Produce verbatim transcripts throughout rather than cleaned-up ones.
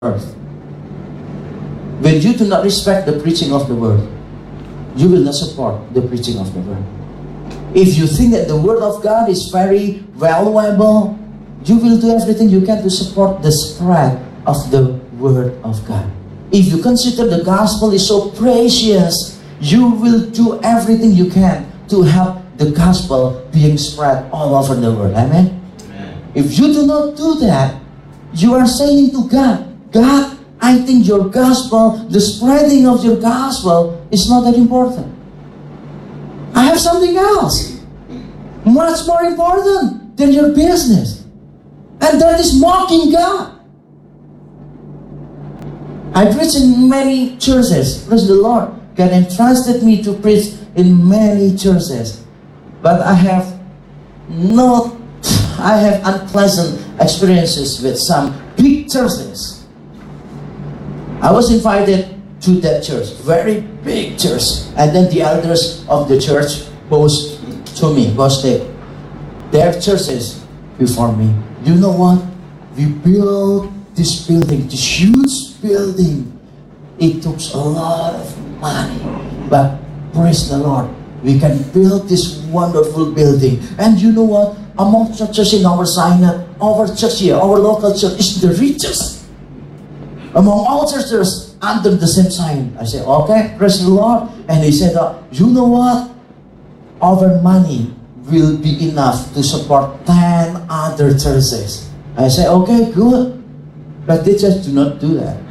earth. When you do not respect the preaching of the word, you will not support the preaching of the word. If you think that the word of God is very valuable, you will do everything you can to support the spread of the word of God. If you consider the gospel is so precious, you will do everything you can to help the gospel being spread all over the world. Amen? Amen. If you do not do that, you are saying to God, God, I think your gospel, the spreading of your gospel is not that important. I have something else, much more important than your business. And that is mocking God. I preach in many churches. Praise the Lord. God entrusted me to preach in many churches. But I have not, I have unpleasant experiences with some big churches. I was invited to that church, very big church. And then the elders of the church boast to me, boasted their churches before me. You know what? We built this building, this huge building. It took a lot of money. But praise the Lord, we can build this wonderful building. And you know what? Among churches in our synod, our church here, our local church is the richest. Among all churches under the same sign. I said, okay, praise the Lord. And he said, uh, you know what? Our money will be enough to support ten other churches. I said, okay, good. But they just do not do that.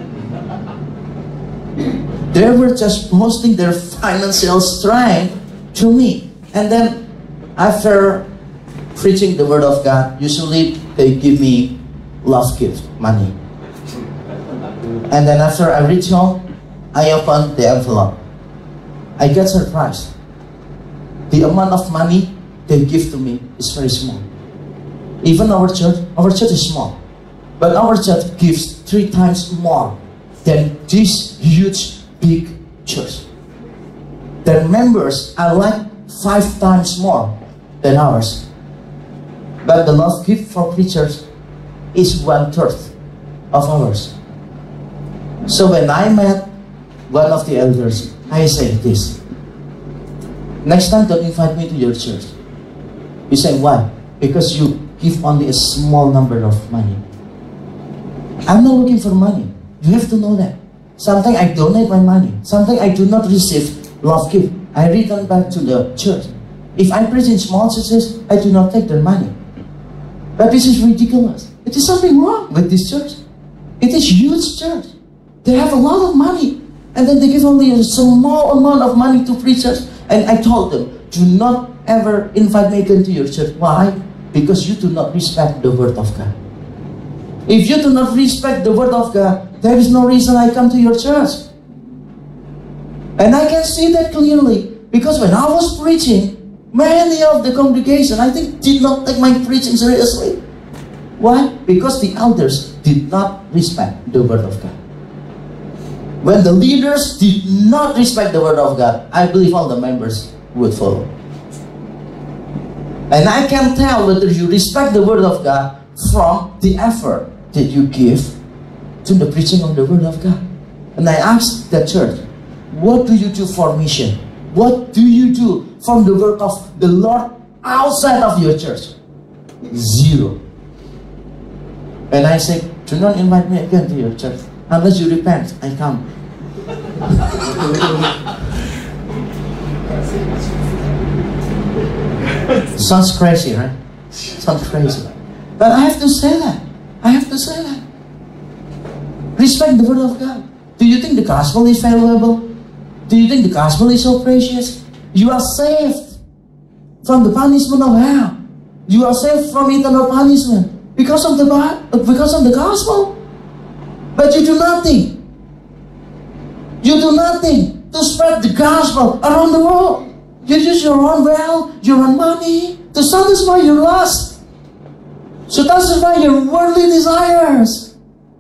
They were just boasting their financial strength to me. And then after preaching the word of God, usually they give me love gift, money. And then after I reach home, I open the envelope. I get surprised. The amount of money they give to me is very small. Even our church, our church is small. But our church gives three times more than this huge, big church. Their members are like five times more than ours. But the love gift for preachers is one third of ours. So when I met one of the elders, I say this: next time don't invite me to your church. You say, why? Because you give only a small number of money. I'm not looking for money. You have to know that. Sometimes I donate my money. Sometimes I do not receive love gift. I return back to the church. If I preach in small churches, I do not take their money. But this is ridiculous. It is something wrong with this church. It is huge church. They have a lot of money. And then they give only a small amount of money to preachers. And I told them, do not ever invite me again to your church. Why? Because you do not respect the word of God. If you do not respect the word of God, there is no reason I come to your church. And I can see that clearly. Because when I was preaching, many of the congregation, I think, did not take my preaching seriously. Why? Because the elders did not respect the word of God. When the leaders did not respect the word of God, I believe all the members would follow. And I can tell whether you respect the word of God from the effort that you give to the preaching of the word of God. And I asked the church, what do you do for mission? What do you do from the work of the Lord outside of your church? Zero. And I said, do not invite me again to your church. Unless you repent, I come. Sounds crazy, right? Sounds crazy. But I have to say that. I have to say that. Respect the word of God. Do you think the gospel is valuable? Do you think the gospel is so precious? You are saved from the punishment of hell. You are saved from eternal punishment because of the because of the gospel. But you do nothing. You do nothing to spread the gospel around the world. You use your own wealth, your own money to satisfy your lust, to satisfy your worldly desires.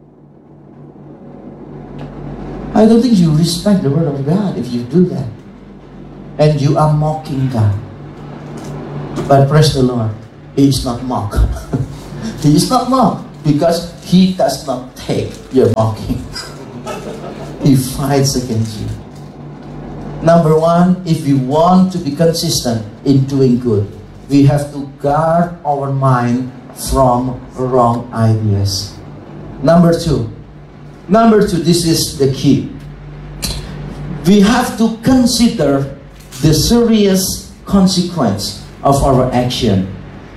I don't think you respect the word of God if you do that. And you are mocking God. But praise the Lord, He is not mocked. He is not mocked. because he does not take your mocking. He fights against you. Number one, if we want to be consistent in doing good, we have to guard our mind from wrong ideas. Number two, number two, this is the key. We have to consider the serious consequence of our action.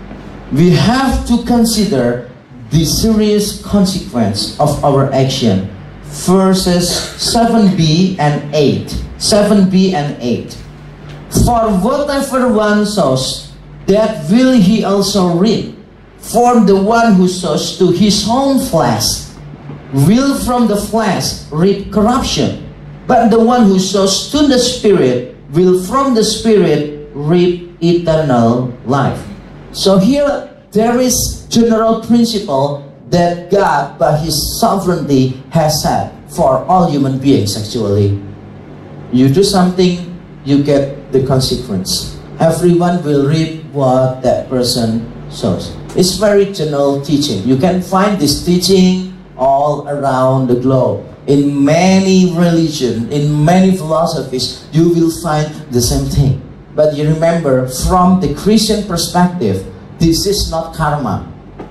We have to consider the serious consequence of our action. Verses seven b and eight. seven b and eight. For whatever one sows, that will he also reap. For the one who sows to his own flesh will from the flesh reap corruption. But the one who sows to the Spirit will from the Spirit reap eternal life. So here there is general principle that God by His sovereignty has set for all human beings actually. You do something, you get the consequence. Everyone will reap what that person sows. It's very general teaching. You can find this teaching all around the globe. In many religions, in many philosophies, you will find the same thing. But you remember, from the Christian perspective, this is not karma.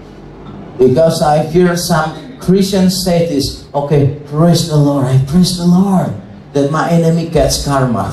Because I hear some Christians say this, okay, praise the Lord, I praise the Lord that my enemy gets karma.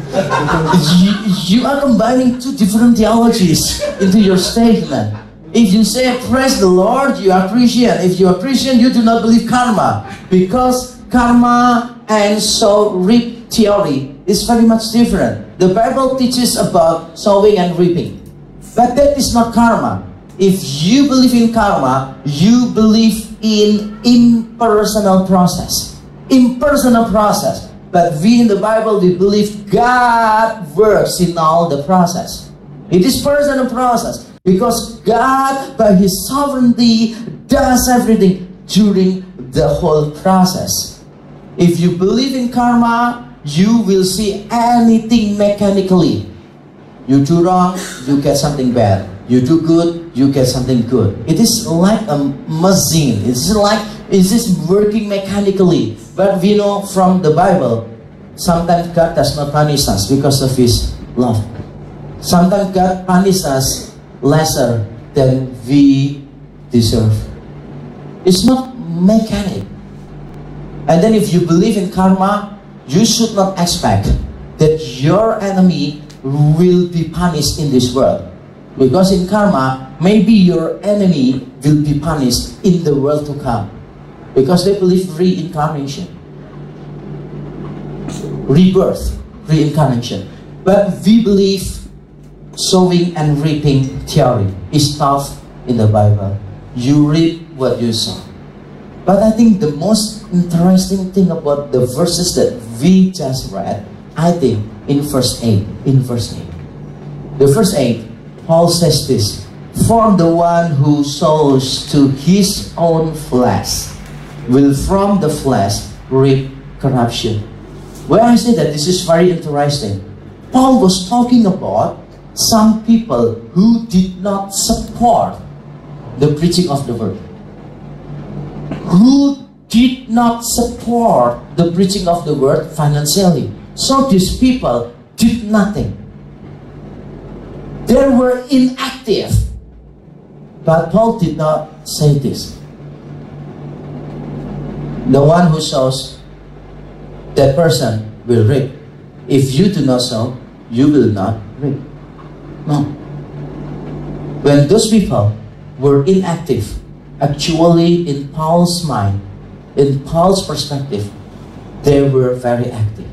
you, you are combining two different theologies into your statement. If you say praise the Lord, you are Christian. If you are Christian, you do not believe karma. Because karma and sow reap theory is very much different. The Bible teaches about sowing and reaping. But that is not karma. If you believe in karma, you believe in impersonal process. Impersonal process. But we in the Bible, we believe God works in all the process. It is personal process. Because God, by His sovereignty, does everything during the whole process. If you believe in karma, you will see anything mechanically. You do wrong, you get something bad. You do good, you get something good. It is like a machine. It is like, it is working mechanically. But we know from the Bible, sometimes God does not punish us because of His love. Sometimes God punishes us lesser than we deserve. It's not mechanic. And then if you believe in karma, you should not expect that your enemy will be punished in this world. Because in karma, maybe your enemy will be punished in the world to come. Because they believe reincarnation. Rebirth, reincarnation. But we believe sowing and reaping theory is tough in the Bible. You reap what you sow. But I think the most interesting thing about the verses that we just read, I think in verse eight. In verse eight. The verse eight, Paul says this, for the one who sows to his own flesh will from the flesh reap corruption. Where I say that this is very interesting. Paul was talking about some people who did not support the preaching of the word. Who did not support the preaching of the word financially. So these people did nothing. They were inactive. But Paul did not say this. The one who sows, that person will reap. If you do not sow, you will not reap. No. When those people were inactive, actually in Paul's mind, in Paul's perspective, they were very active.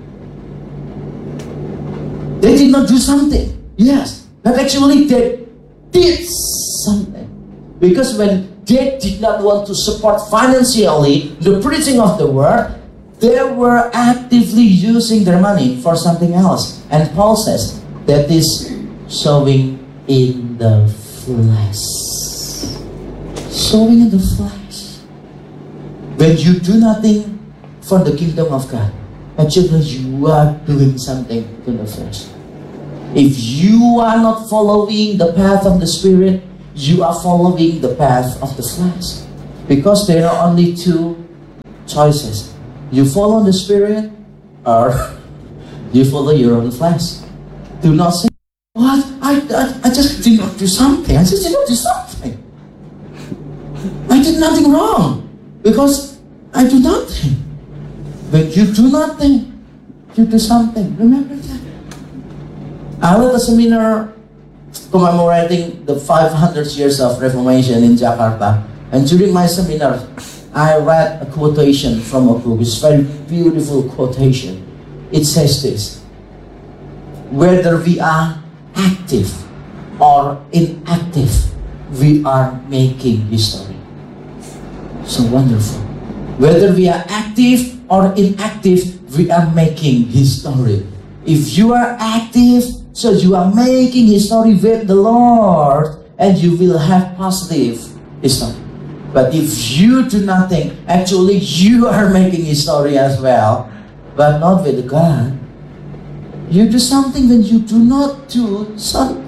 They did not do something, yes, but actually they did something. Because when they did not want to support financially the preaching of the word, they were actively using their money for something else. And Paul says that is sowing in the flesh. Sowing in the flesh. When you do nothing for the kingdom of God, actually you are doing something to the flesh. If you are not following the path of the Spirit, you are following the path of the flesh. Because there are only two choices. You follow the Spirit or you follow your own flesh. Do not say, what? I, I, I just did not do something. I just did not do something. I did nothing wrong. Because I do nothing. When you do nothing, you do something. Remember that? I led a seminar commemorating the five hundred years of Reformation in Jakarta. And during my seminar, I read a quotation from a book. It's a very beautiful quotation. It says this: whether we are active or inactive, we are making history. So wonderful. Whether we are active or inactive, we are making history. If you are active, so you are making history with the Lord, and you will have positive history. But if you do nothing, actually you are making history as well, but not with God. You do something when you do not do something.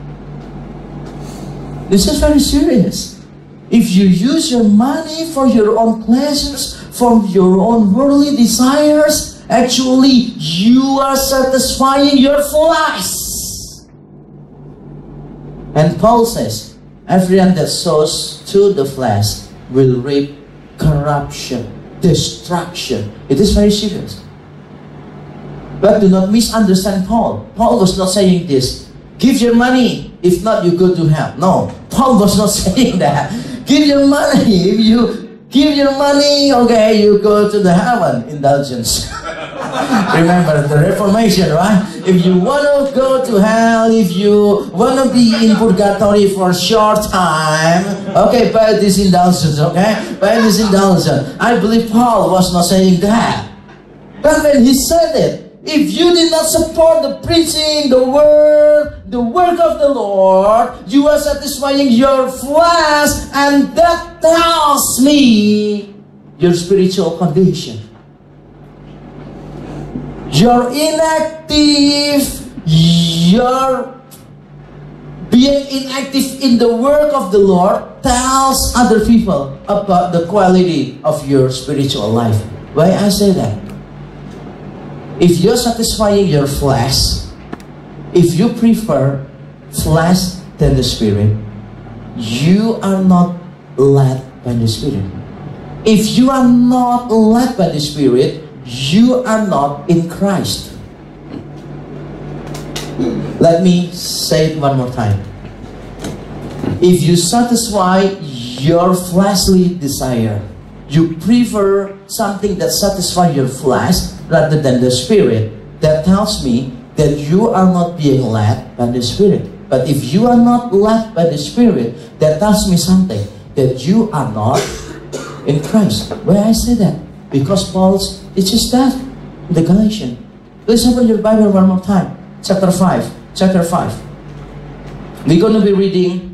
This is very serious. If you use your money for your own pleasures, for your own worldly desires, actually you are satisfying your flesh. And Paul says, everyone that sows to the flesh will reap corruption, destruction. It is very serious. But do not misunderstand Paul. Paul was not saying this. Give your money, if not you go to hell. No, Paul was not saying that. Give your money. If you give your money, okay, you go to the heaven. Indulgence. Remember the Reformation, right? If you want to go to hell, if you want to be in purgatory for a short time, okay, pay this indulgence, okay? Pay this indulgence. I believe Paul was not saying that. But when he said it, if you did not support the preaching, the word, the work of the Lord, you are satisfying your flesh, and that tells me your spiritual condition. You're inactive, you're being inactive in the work of the Lord tells other people about the quality of your spiritual life. Why I say that? If you're satisfying your flesh, if you prefer flesh than the Spirit, you are not led by the Spirit. If you are not led by the Spirit, you are not in Christ. Let me say it one more time. If you satisfy your fleshly desire, you prefer something that satisfies your flesh rather than the Spirit, that tells me that you are not being led by the Spirit. But if you are not led by the Spirit, that tells me something, that you are not in Christ. Why I say that? Because Paul teaches that in the Galatians. Please open your Bible one more time. Chapter five. Chapter five. We're going to be reading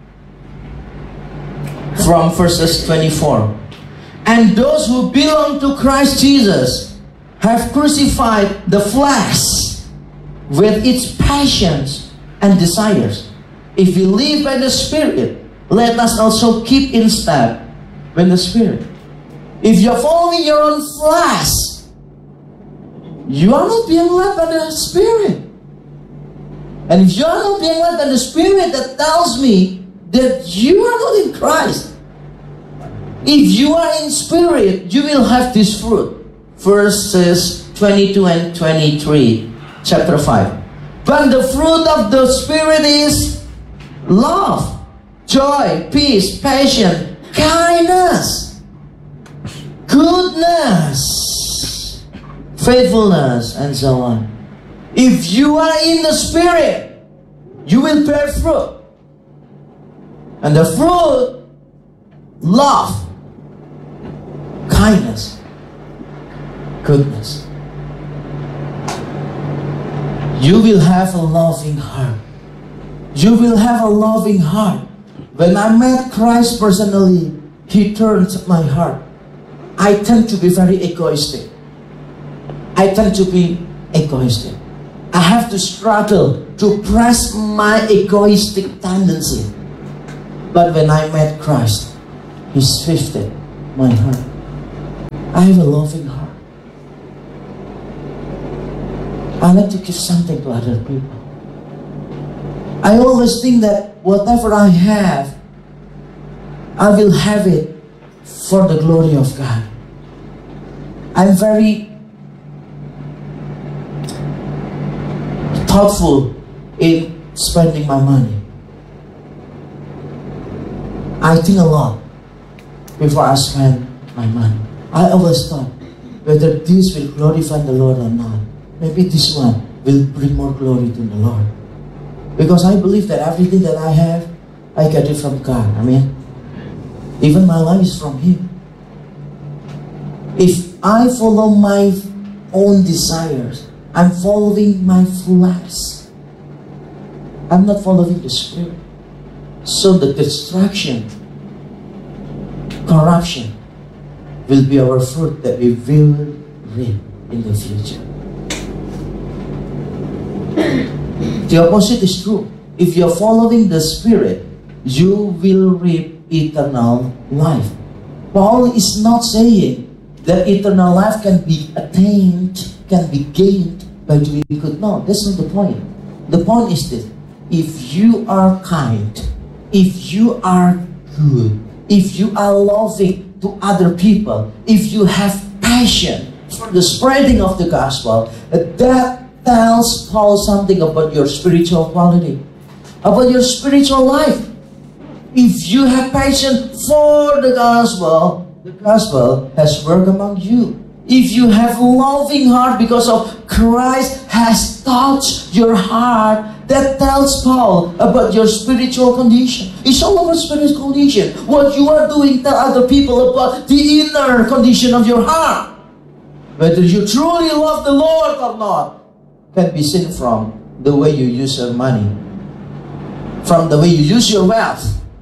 from verses twenty-four. And those who belong to Christ Jesus have crucified the flesh with its passions and desires. If we live by the Spirit, let us also keep in step with the Spirit. If you're following your own flesh, you are not being led by the Spirit. And if you are not being led by the Spirit, that tells me that you are not in Christ. If you are in Spirit, you will have this fruit. Verses twenty-two and twenty-three, chapter five. But the fruit of the Spirit is love, joy, peace, patience, kindness, goodness, faithfulness, and so on. If you are in the Spirit, you will bear fruit. And the fruit, love, kindness, goodness. You will have a loving heart. You will have a loving heart. When I met Christ personally, He turned my heart. I tend to be very egoistic. I tend to be egoistic. I have to struggle to press my egoistic tendency. But when I met Christ, He's shifted my heart. I have a loving heart. I like to give something to other people. I always think that whatever I have, I will have it for the glory of God. I'm very thoughtful in spending my money. I think a lot before I spend my money. I always thought whether this will glorify the Lord or not. Maybe this one will bring more glory to the Lord. Because I believe that everything that I have, I get it from God. I mean, even my life is from Him. If I follow my own desires, I'm following my flesh. I'm not following the Spirit. So the destruction, corruption, will be our fruit that we will reap in the future. The opposite is true. If you're following the Spirit, you will reap eternal life. Paul is not saying that eternal life can be attained, can be gained by doing good. No, that's not the point. The point is this: if you are kind, if you are good, if you are loving to other people, if you have passion for the spreading of the gospel, that tells Paul something about your spiritual quality, about your spiritual life. If you have passion for the gospel, the gospel has worked among you. If you have loving heart because of Christ has touched your heart, that tells Paul about your spiritual condition. It's all about spiritual condition. What you are doing tell other people about the inner condition of your heart. Whether you truly love the Lord or not can be seen from the way you use your money, from the way you use your wealth.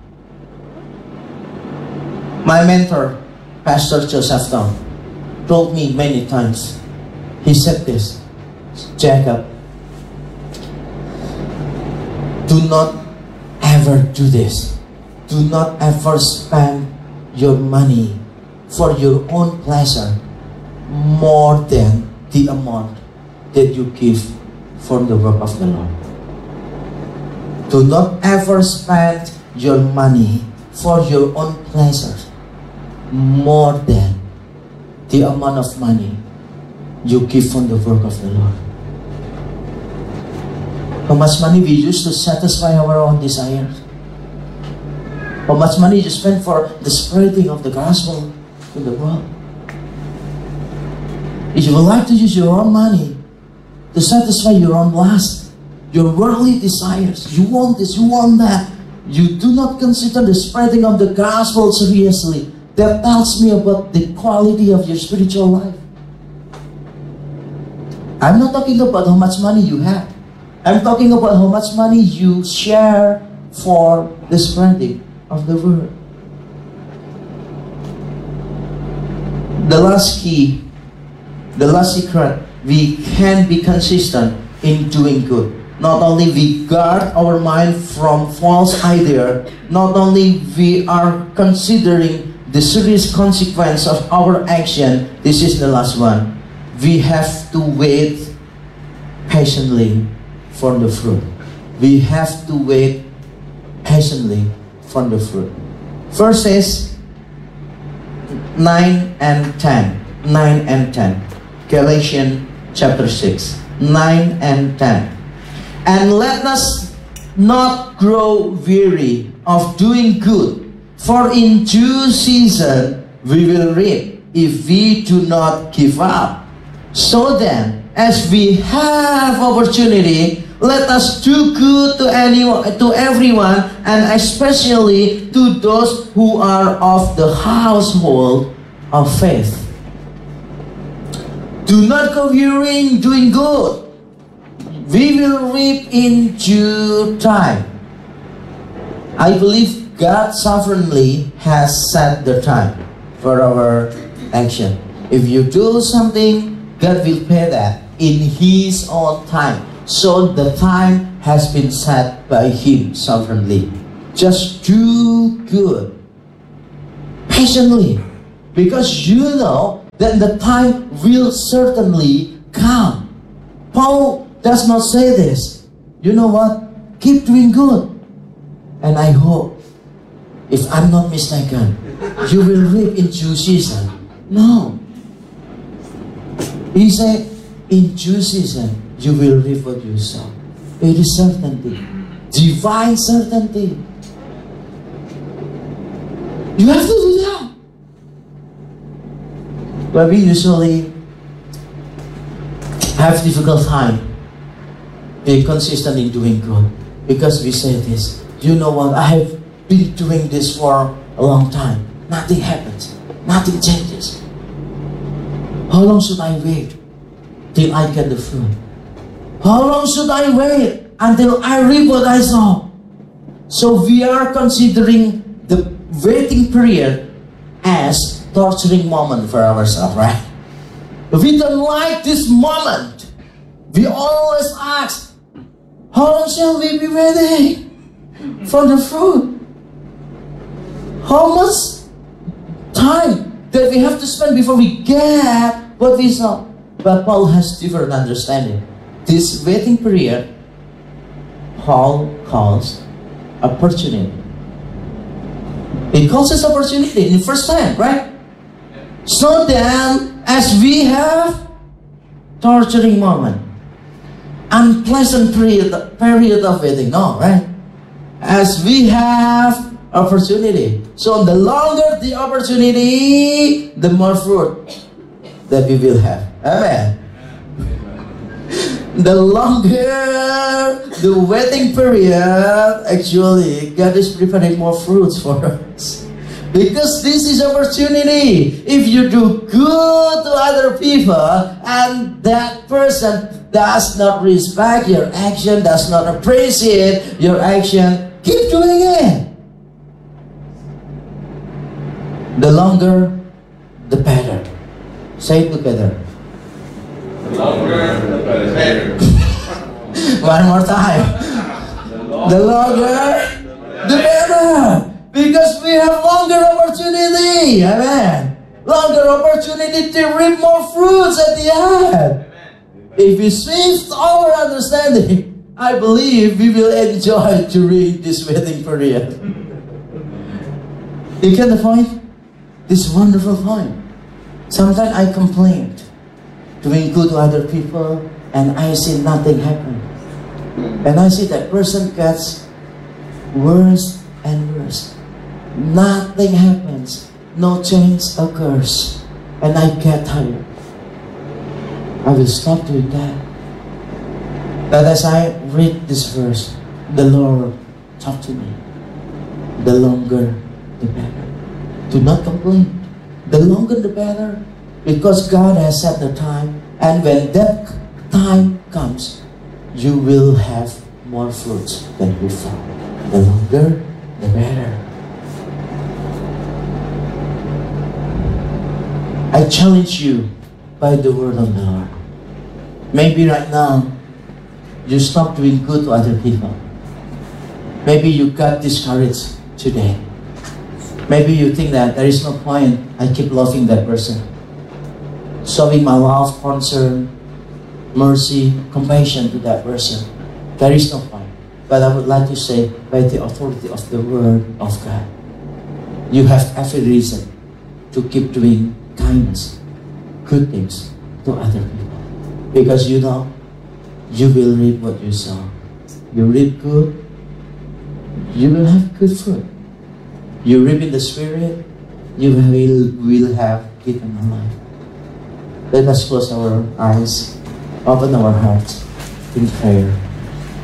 My mentor, Pastor Joseph Tong, told me many times, he said this: Jacob, do not ever do this. Do not ever spend your money for your own pleasure more than the amount that you give for the work of the Lord. Do not ever spend your money for your own pleasures more than the amount of money you give from the work of the Lord. How much money we use to satisfy our own desires? How much money you spend for the spreading of the gospel in the world? If you would like to use your own money to satisfy your own lust, your worldly desires, you want this, you want that, you do not consider the spreading of the gospel seriously, that tells me about the quality of your spiritual life. I'm not talking about how much money you have. I'm talking about how much money you share for the spreading of the word. The last key, the last secret, we can be consistent in doing good. Not only we guard our mind from false idea, not only we are considering the serious consequence of our action, this is the last one. We have to wait patiently for the fruit. We have to wait patiently for the fruit. Verses nine and ten. nine and ten. Galatians chapter six. nine and ten. And let us not grow weary of doing good, for in due season we will reap if we do not give up. So then, as we have opportunity, let us do good to anyone, to everyone, and especially to those who are of the household of faith. Do not go weary in doing good. We will reap in due time. I believe God sovereignly has set the time for our action. If you do something, God will pay that in His own time. So the time has been set by Him sovereignly. Just do good patiently, because you know that the time will certainly come. Paul does not say this. You know what? Keep doing good. And I hope, if I'm not mistaken, you will reap in due season. No. He said, in due season, you will reap what you sow. It is certainty. Divine certainty. You have to do that. But we usually have difficult time being consistent in doing good, because we say this, you know what, I have been doing this for a long time. Nothing happens. Nothing changes. How long should I wait till I get the fruit? How long should I wait until I reap what I sow? So we are considering the waiting period as torturing moment for ourselves, right? We don't like this moment. We always ask, how long shall we be waiting for the fruit? How much time that we have to spend before we get what we saw? But Paul has different understanding. This waiting period, Paul calls opportunity. He calls this opportunity in first time, right? So then, as we have torturing moment, unpleasant period, period of waiting, no, right? As we have opportunity. So the longer the opportunity, the more fruit that we will have. Amen. The longer the waiting period, actually, God is preparing more fruits for us. Because this is opportunity. If you do good to other people and that person does not respect your action, does not appreciate your action, keep doing it. The longer, the better. Say it together. The longer, the better. One more time. The longer, the better. Because we have longer opportunity. Amen. Longer opportunity to reap more fruits at the end. If we shift our understanding, I believe we will enjoy during this waiting period. You get the point? This wonderful point. Sometimes I complain, doing good to other people, and I see nothing happen. And I see that person gets worse and worse. Nothing happens. No change occurs. And I get tired. I will stop doing that. But as I read this verse, the Lord talked to me. The longer, the better. Do not complain. The longer, the better. Because God has set the time. And when that time comes, you will have more fruits than before. The longer, the better. I challenge you by the word of the Lord. Maybe right now, you stop doing good to other people. Maybe you got discouraged today. Maybe you think that there is no point, I keep loving that person. Showing my love, concern, mercy, compassion to that person. There is no point. But I would like to say, by the authority of the word of God, you have every reason to keep doing kindness, good things to other people. Because you know, you will reap what you sow. You reap good, you will have good fruit. You reap in the Spirit, you will, will have eternal life. Let us close our eyes, open our hearts in prayer.